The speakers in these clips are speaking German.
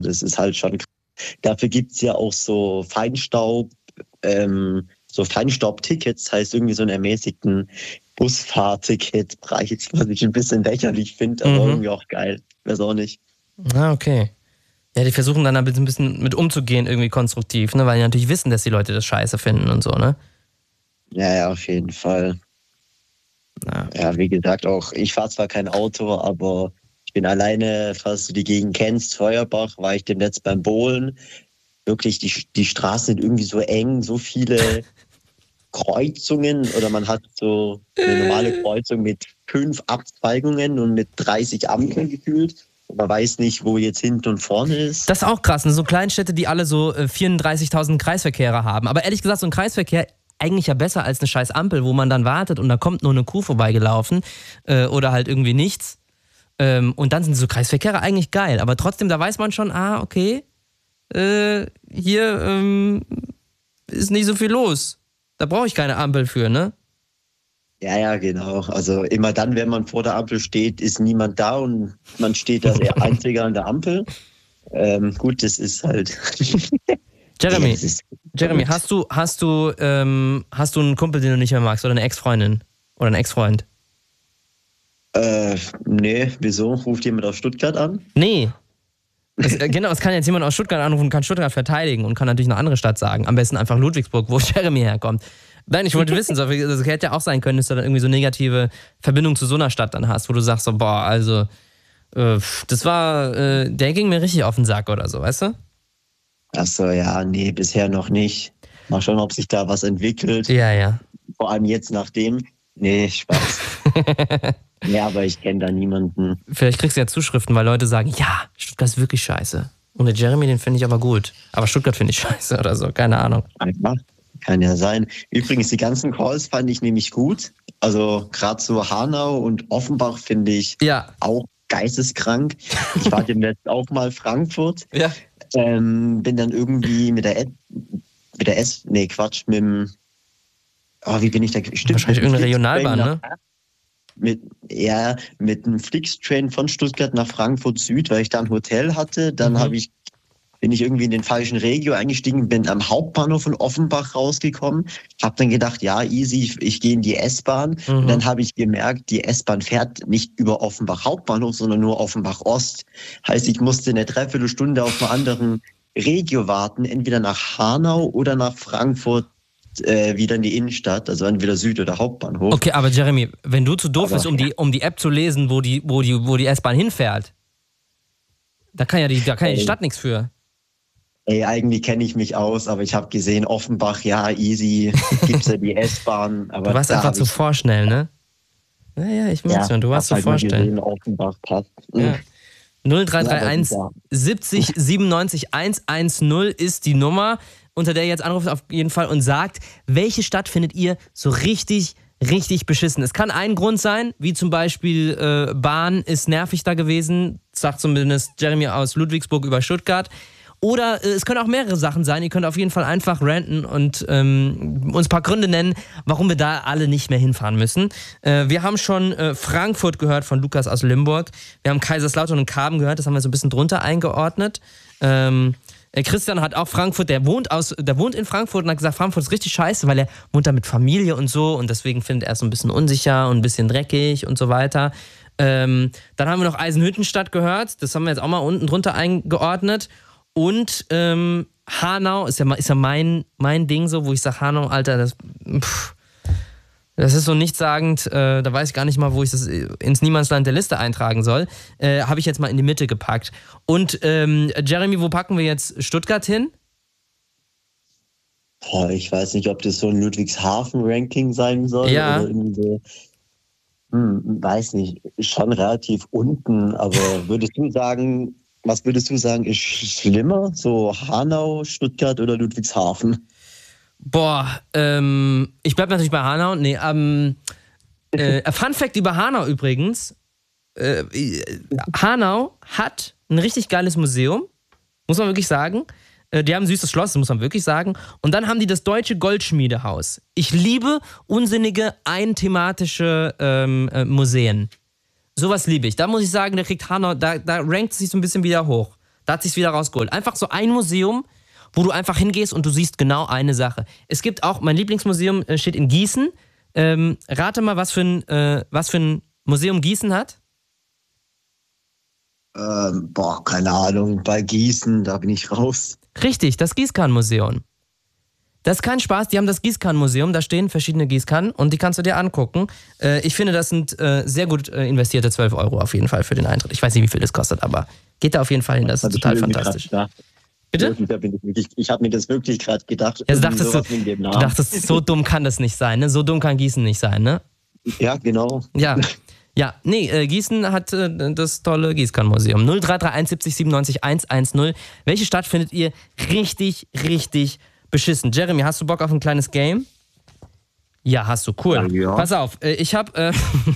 Das ist halt schon krass. Dafür gibt es ja auch so Feinstaub-Tickets, heißt irgendwie so einen ermäßigten Busfahrticketpreis, was ich ein bisschen lächerlich finde, aber irgendwie auch geil. Weiß auch nicht. Ah, okay. Ja, die versuchen dann ein bisschen mit umzugehen, irgendwie konstruktiv, ne? Weil die natürlich wissen, dass die Leute das scheiße finden und so, ne? Ja, auf jeden Fall. Ja, wie gesagt, auch ich fahre zwar kein Auto, aber ich bin alleine, falls du die Gegend kennst, Feuerbach, war ich demnächst beim Bowlen. Wirklich, die Straßen sind irgendwie so eng, so viele Kreuzungen oder man hat so eine normale Kreuzung mit 5 Abzweigungen und mit 30 Ampeln gefühlt. Man weiß nicht, wo jetzt hinten und vorne ist. Das ist auch krass, ne? So Kleinstädte, die alle so 34.000 Kreisverkehrer haben. Aber ehrlich gesagt, so ein Kreisverkehr eigentlich ja besser als eine scheiß Ampel, wo man dann wartet und da kommt nur eine Kuh vorbeigelaufen oder halt irgendwie nichts. Und dann sind so Kreisverkehre eigentlich geil. Aber trotzdem, da weiß man schon, okay, hier ist nicht so viel los. Da brauche ich keine Ampel für, ne? Ja, genau. Also immer dann, wenn man vor der Ampel steht, ist niemand da und man steht da der Einzige an der Ampel. Gut, das ist halt... Jeremy, hast du einen Kumpel, den du nicht mehr magst oder eine Ex-Freundin oder einen Ex-Freund? Nee, wieso? Ruft jemand aus Stuttgart an? Nee. Genau, es kann jetzt jemand aus Stuttgart anrufen und kann Stuttgart verteidigen und kann natürlich eine andere Stadt sagen. Am besten einfach Ludwigsburg, wo Jeremy herkommt. Nein, ich wollte wissen, es hätte ja auch sein können, dass du dann irgendwie so negative Verbindung zu so einer Stadt dann hast, wo du sagst so, der ging mir richtig auf den Sack oder so, weißt du? Achso, ja, nee, bisher noch nicht. Mal schauen, ob sich da was entwickelt. Ja. Vor allem jetzt nachdem. Nee, Spaß. Ja, aber ich kenne da niemanden. Vielleicht kriegst du ja Zuschriften, weil Leute sagen, ja, Stuttgart ist wirklich scheiße. Und der Jeremy, den finde ich aber gut. Aber Stuttgart finde ich scheiße oder so, keine Ahnung. Einfach. Kann ja sein. Übrigens, die ganzen Calls fand ich nämlich gut. Also gerade so Hanau und Offenbach finde ich auch geisteskrank. Ich war demnächst auch mal Frankfurt. Ja. Bin dann irgendwie mit dem, wie bin ich da? Stimmt, wahrscheinlich irgendeine Regionalbahn, ne? Mit einem Flixtrain von Stuttgart nach Frankfurt Süd, weil ich da ein Hotel hatte. Dann bin ich irgendwie in den falschen Regio eingestiegen, bin am Hauptbahnhof von Offenbach rausgekommen. Habe dann gedacht, ja, easy, ich gehe in die S-Bahn. Und dann habe ich gemerkt, die S-Bahn fährt nicht über Offenbach Hauptbahnhof, sondern nur Offenbach Ost. Heißt, ich musste eine Dreiviertelstunde auf einer anderen Regio warten, entweder nach Hanau oder nach Frankfurt wieder in die Innenstadt, also entweder Süd- oder Hauptbahnhof. Okay, aber Jeremy, wenn du zu doof bist, um die App zu lesen, wo die S-Bahn hinfährt, da kann ja die Stadt nichts für. Ey, eigentlich kenne ich mich aus, aber ich habe gesehen, Offenbach, ja, easy, gibt's ja die S-Bahn. Du warst einfach zu vorschnell, ne? Ja, ich merke schon, du warst zu vorschnell. Gesehen, Offenbach passt. Ja. 0331 70 97 110 ist die Nummer, unter der ihr jetzt anruft auf jeden Fall und sagt, welche Stadt findet ihr so richtig beschissen? Es kann ein Grund sein, wie zum Beispiel Bahn ist nervig da gewesen, sagt zumindest Jeremy aus Ludwigsburg über Stuttgart. Oder es können auch mehrere Sachen sein. Ihr könnt auf jeden Fall einfach ranten und uns ein paar Gründe nennen, warum wir da alle nicht mehr hinfahren müssen. Wir haben schon Frankfurt gehört von Lukas aus Limburg. Wir haben Kaiserslautern und Karben gehört, das haben wir so ein bisschen drunter eingeordnet. Christian hat auch Frankfurt, der wohnt in Frankfurt und hat gesagt, Frankfurt ist richtig scheiße, weil er wohnt da mit Familie und so und deswegen findet er es so ein bisschen unsicher und ein bisschen dreckig und so weiter. Dann haben wir noch Eisenhüttenstadt gehört, das haben wir jetzt auch mal unten drunter eingeordnet. Und Hanau ist ja mein Ding so, wo ich sage, Hanau, Alter, das ist so nichtssagend, da weiß ich gar nicht mal, wo ich das ins Niemandsland der Liste eintragen soll. Habe ich jetzt mal in die Mitte gepackt. Und Jeremy, wo packen wir jetzt Stuttgart hin? Boah, ich weiß nicht, ob das so ein Ludwigshafen-Ranking sein soll. Ja. Oder irgendwie so. Weiß nicht, schon relativ unten, aber was würdest du sagen, ist schlimmer? So Hanau, Stuttgart oder Ludwigshafen? Boah, ich bleib natürlich bei Hanau. Nee, Fun Fact über Hanau übrigens. Hanau hat ein richtig geiles Museum, muss man wirklich sagen. Die haben ein süßes Schloss, das muss man wirklich sagen. Und dann haben die das Deutsche Goldschmiedehaus. Ich liebe unsinnige, einthematische Museen. Sowas liebe ich. Da muss ich sagen, da kriegt Hanau, da rankt es sich so ein bisschen wieder hoch. Da hat sich's wieder rausgeholt. Einfach so ein Museum, wo du einfach hingehst und du siehst genau eine Sache. Es gibt auch, mein Lieblingsmuseum steht in Gießen. Rate mal, was für ein Museum Gießen hat. Keine Ahnung. Bei Gießen, da bin ich raus. Richtig, das Gießkannenmuseum. Das ist kein Spaß, die haben das Gießkannenmuseum, da stehen verschiedene Gießkannen und die kannst du dir angucken. Ich finde, das sind sehr gut investierte 12 Euro auf jeden Fall für den Eintritt. Ich weiß nicht, wie viel das kostet, aber geht da auf jeden Fall hin, das ist total fantastisch. Bitte? Ich habe mir das wirklich gerade gedacht. Ja, du dachtest, so dumm kann das nicht sein, ne? So dumm kann Gießen nicht sein, ne? Ja, genau. Ja, nee, Gießen hat das tolle Gießkannenmuseum. 0331 70 97 110. Welche Stadt findet ihr richtig, richtig beschissen? Jeremy, hast du Bock auf ein kleines Game? Ja, hast du, cool. Ja. Pass auf, ich habe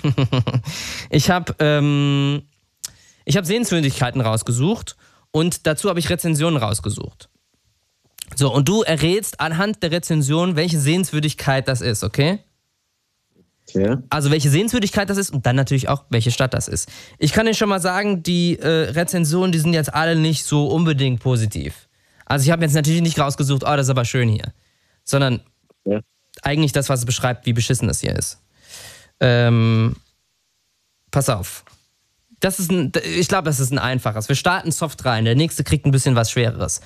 Sehenswürdigkeiten rausgesucht und dazu habe ich Rezensionen rausgesucht. So, und du errätst anhand der Rezension, welche Sehenswürdigkeit das ist, okay? Okay. Also welche Sehenswürdigkeit das ist und dann natürlich auch, welche Stadt das ist. Ich kann dir schon mal sagen, die Rezensionen, die sind jetzt alle nicht so unbedingt positiv. Also ich habe jetzt natürlich nicht rausgesucht, oh, das ist aber schön hier. Sondern eigentlich das, was es beschreibt, wie beschissen das hier ist. Pass auf. Ich glaube, das ist ein einfaches. Wir starten soft rein. Der nächste kriegt ein bisschen was Schwereres.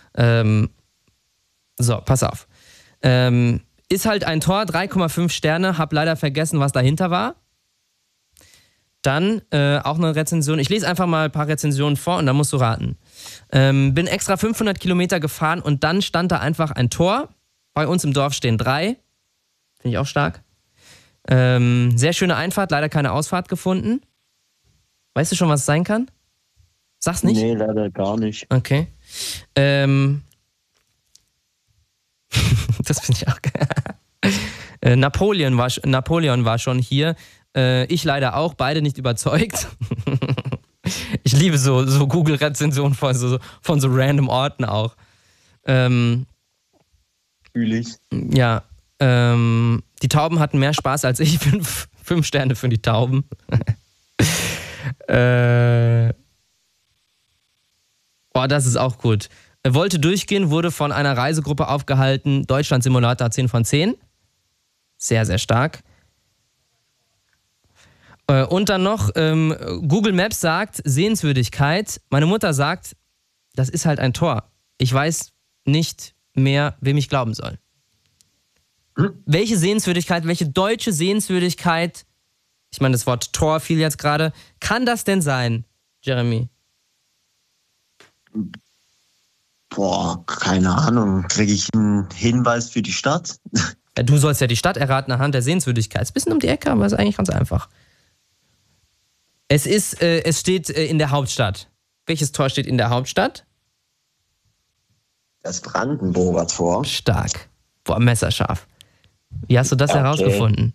So, pass auf. Ist halt ein Tor, 3,5 Sterne. Hab leider vergessen, was dahinter war. Dann auch eine Rezension. Ich lese einfach mal ein paar Rezensionen vor und dann musst du raten. Bin extra 500 Kilometer gefahren und dann stand da einfach ein Tor. Bei uns im Dorf stehen 3. Finde ich auch stark. Sehr schöne Einfahrt, leider keine Ausfahrt gefunden. Weißt du schon, was es sein kann? Sag's nicht? Nee, leider gar nicht. Okay. Das finde ich auch geil. Napoleon war schon hier. Ich leider auch, beide nicht überzeugt. Ich liebe so Google-Rezensionen von so random Orten auch. Fühl ich. Ja. Die Tauben hatten mehr Spaß als ich. 5 Sterne für die Tauben. Das ist auch gut. Er wollte durchgehen, wurde von einer Reisegruppe aufgehalten. Deutschland Simulator 10 von 10. Sehr, sehr stark. Und dann noch, Google Maps sagt, Sehenswürdigkeit. Meine Mutter sagt, das ist halt ein Tor. Ich weiß nicht mehr, wem ich glauben soll. Welche Sehenswürdigkeit, welche deutsche Sehenswürdigkeit, ich meine, das Wort Tor fiel jetzt gerade, kann das denn sein, Jeremy? Keine Ahnung. Kriege ich einen Hinweis für die Stadt? Ja, du sollst ja die Stadt erraten anhand der Sehenswürdigkeit. Ist ein bisschen um die Ecke, aber ist eigentlich ganz einfach. Es steht in der Hauptstadt. Welches Tor steht in der Hauptstadt? Das Brandenburger Tor. Stark. Boah, messerscharf. Wie hast du das herausgefunden?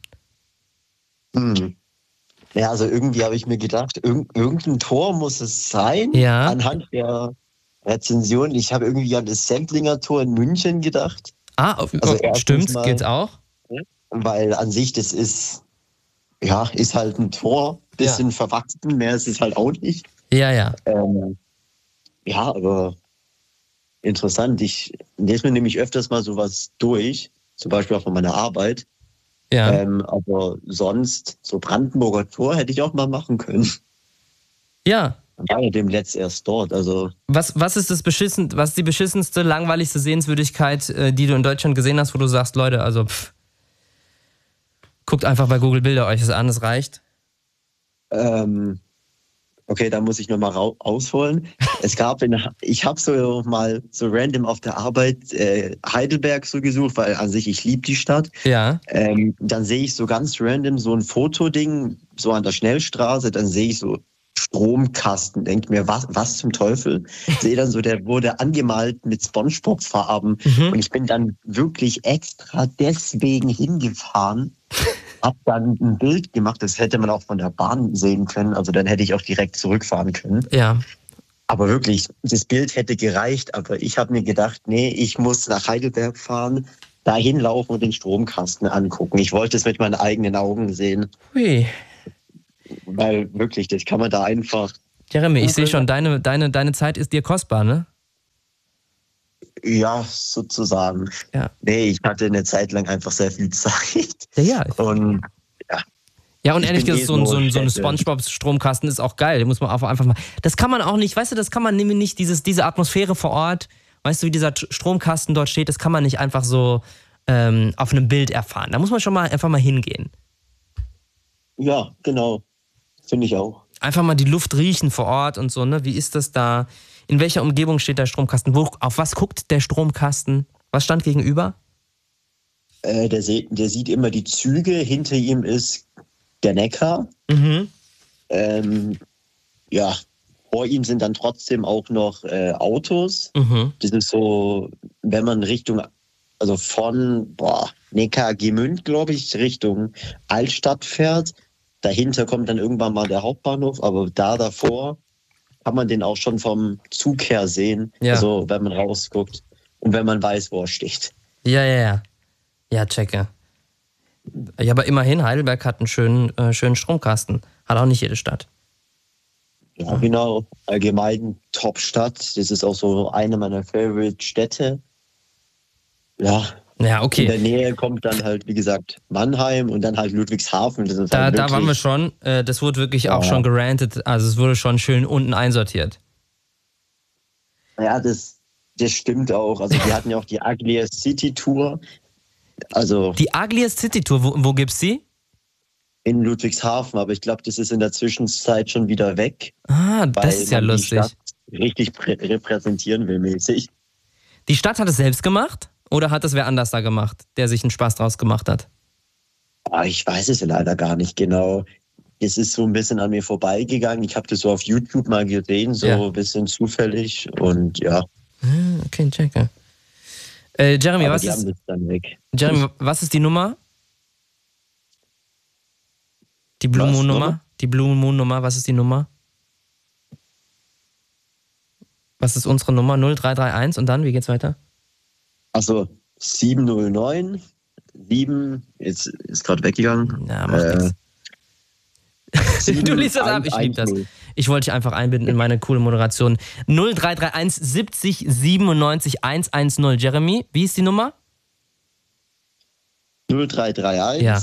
Ja, also irgendwie habe ich mir gedacht, irgendein Tor muss es sein. Ja. Anhand der Rezension. Ich habe irgendwie an das Sendlinger Tor in München gedacht. Stimmt, geht's auch. Weil an sich, das ist halt ein Tor, bisschen verwachsen, mehr ist es halt auch nicht. Ja. Aber interessant. Ich lese mir nämlich öfters mal sowas durch, zum Beispiel auch von meiner Arbeit. Ja. Aber sonst, so Brandenburger Tor hätte ich auch mal machen können. Ja. War ja dem letzt erst dort. Also. Was ist die beschissenste, langweiligste Sehenswürdigkeit, die du in Deutschland gesehen hast, wo du sagst, Leute, also guckt einfach bei Google Bilder euch das an, das reicht. Okay, da muss ich nochmal ausholen. Ich habe so mal so random auf der Arbeit Heidelberg so gesucht, weil an sich ich liebe die Stadt. Ja. Dann sehe ich so ganz random so ein Fotoding, so an der Schnellstraße, dann sehe ich so Stromkasten, denke mir, was zum Teufel? Sehe dann so, der wurde angemalt mit SpongeBob-Farben und ich bin dann wirklich extra deswegen hingefahren, hab dann ein Bild gemacht, das hätte man auch von der Bahn sehen können, also dann hätte ich auch direkt zurückfahren können. Ja. Aber wirklich, das Bild hätte gereicht, aber ich habe mir gedacht, nee, ich muss nach Heidelberg fahren, dahin laufen und den Stromkasten angucken. Ich wollte es mit meinen eigenen Augen sehen. Hui. Weil wirklich, das kann man da einfach Jeremy, ich sehe schon, deine Zeit ist dir kostbar, ne? Ja, sozusagen. Ja. Nee, ich hatte eine Zeit lang einfach sehr viel Zeit. Ja. Und ja, und ich ehrlich bin gesagt, so ein Städte. SpongeBob-Stromkasten ist auch geil. Den muss man einfach mal. Das kann man auch nicht, weißt du, das kann man nämlich nicht, diese Atmosphäre vor Ort, weißt du, wie dieser Stromkasten dort steht, das kann man nicht einfach so auf einem Bild erfahren. Da muss man schon mal einfach mal hingehen. Ja, genau. Finde ich auch. Einfach mal die Luft riechen vor Ort und so, ne? Wie ist das da? In welcher Umgebung steht der Stromkasten? Auf was guckt der Stromkasten? Was stand gegenüber? Der sieht immer die Züge. Hinter ihm ist der Neckar. Mhm. Ja, vor ihm sind dann trotzdem auch noch Autos. Mhm. Das ist so, wenn man also von Neckar-Gemünd, glaube ich, Richtung Altstadt fährt. Dahinter kommt dann irgendwann mal der Hauptbahnhof, aber davor kann man den auch schon vom Zug her sehen, Ja. also wenn man rausguckt und wenn man weiß, wo er steht. Ja. Ja, checke. Ja, aber immerhin, Heidelberg hat einen schönen Stromkasten. Hat auch nicht jede Stadt. Ja, genau. Allgemein Top-Stadt. Das ist auch so eine meiner Favorite-Städte. Ja. Ja, okay. In der Nähe kommt dann halt, wie gesagt, Mannheim und dann halt Ludwigshafen. Das ist halt Da waren wir schon. Das wurde wirklich auch schon gerantet. Also es wurde schon schön unten einsortiert. Ja, das stimmt auch. Also wir hatten ja auch die Ugliest City Tour. Also die Ugliest City Tour, wo gibt's die? In Ludwigshafen, aber ich glaube, das ist in der Zwischenzeit schon wieder weg. Ah, das ist ja lustig. Die Stadt richtig repräsentieren will mäßig. Die Stadt hat es selbst gemacht? Oder hat das wer anders da gemacht, der sich einen Spaß draus gemacht hat? Ich weiß es leider gar nicht genau. Es ist so ein bisschen an mir vorbeigegangen. Ich habe das so auf YouTube mal gesehen, so ein bisschen zufällig. Und ja. Okay, checke. Jeremy, aber die haben das dann weg. Jeremy, was ist die Nummer? Die Blue Moon Nummer? Die Blue Moon Nummer, was ist die Nummer? Was ist unsere Nummer? 0331 und dann, wie geht's weiter? Also 709, 7, jetzt ist gerade weggegangen. Ja, macht nichts. Du liest das ab, ich liebe das. Ich wollte dich einfach einbinden in meine coole Moderation. 0331 70 97 110. Jeremy, wie ist die Nummer? 0331. Ja.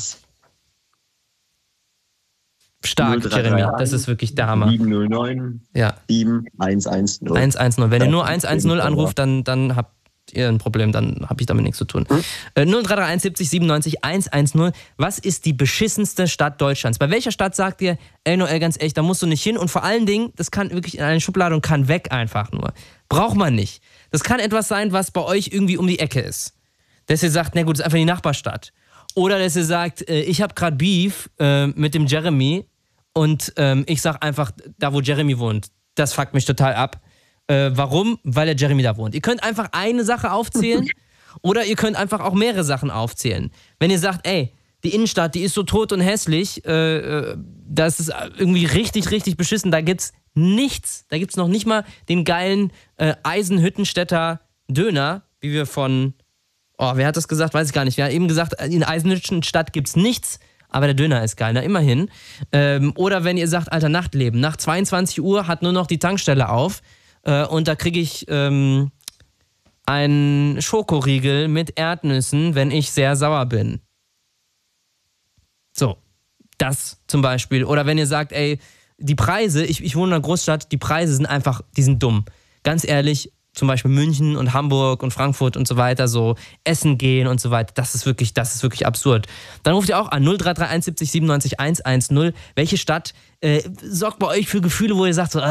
Stark, 0331, Jeremy, das ist wirklich der Hammer. 709 7110. 110. Wenn ihr nur 110 anruft, dann habt ihr ein Problem, dann habe ich damit nichts zu tun. 0331 70 97 110. Was ist die beschissenste Stadt Deutschlands? Bei welcher Stadt sagt ihr, ey Noel, ganz echt, da musst du nicht hin und vor allen Dingen, das kann wirklich in eine Schublade und kann weg einfach nur. Braucht man nicht. Das kann etwas sein, was bei euch irgendwie um die Ecke ist. Dass ihr sagt, na gut, das ist einfach die Nachbarstadt. Oder dass ihr sagt, ich habe gerade Beef mit dem Jeremy und ich sag einfach, da wo Jeremy wohnt, das fuckt mich total ab. Warum? Weil der Jeremy da wohnt. Ihr könnt einfach eine Sache aufzählen oder ihr könnt einfach auch mehrere Sachen aufzählen. Wenn ihr sagt, ey, die Innenstadt, die ist so tot und hässlich, das ist irgendwie richtig, richtig beschissen, da gibt's nichts. Da gibt's noch nicht mal den geilen Eisenhüttenstädter Döner, wie wir von, wer hat das gesagt? Weiß ich gar nicht. Wir haben eben gesagt, in Eisenhüttenstadt gibt's nichts, aber der Döner ist geil, na immerhin. Oder wenn ihr sagt, alter, Nachtleben, nach 22 Uhr hat nur noch die Tankstelle auf, und da kriege ich einen Schokoriegel mit Erdnüssen, wenn ich sehr sauer bin. So, das zum Beispiel. Oder wenn ihr sagt, ey, die Preise, ich wohne in einer Großstadt, die Preise sind einfach, die sind dumm. Ganz ehrlich, zum Beispiel München und Hamburg und Frankfurt und so weiter, so essen gehen und so weiter, das ist wirklich absurd. Dann ruft ihr auch an 0331 70 97 110. Welche Stadt sorgt bei euch für Gefühle, wo ihr sagt so,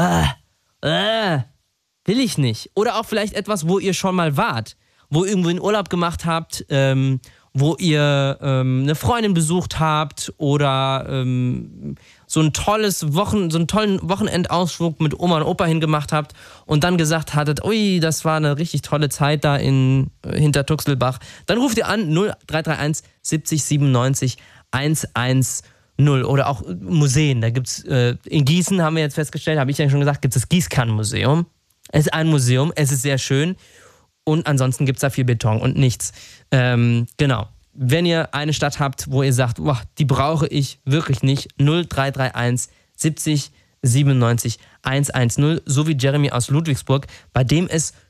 will ich nicht. Oder auch vielleicht etwas, wo ihr schon mal wart, wo ihr irgendwo einen Urlaub gemacht habt, wo ihr eine Freundin besucht habt oder so einen tollen Wochenendausflug mit Oma und Opa hingemacht habt und dann gesagt hattet, ui, das war eine richtig tolle Zeit da hinter Tuxelbach. Dann ruft ihr an 0331 70 97 110. Oder auch Museen. Da gibt's in Gießen, haben wir jetzt festgestellt, habe ich ja schon gesagt, gibt es das Gießkannenmuseum. Es ist ein Museum, es ist sehr schön und ansonsten gibt es da viel Beton und nichts. Genau. Wenn ihr eine Stadt habt, wo ihr sagt, boah, die brauche ich wirklich nicht, 0331 70 97 110, so wie Jeremy aus Ludwigsburg, bei dem es